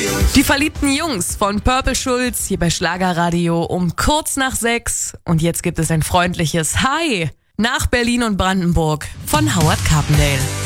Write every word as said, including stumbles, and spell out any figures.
Die verliebten Jungs von Purple Schulz hier bei Schlagerradio um kurz nach sechs. Und jetzt gibt es ein freundliches Hi nach Berlin und Brandenburg von Howard Carpendale.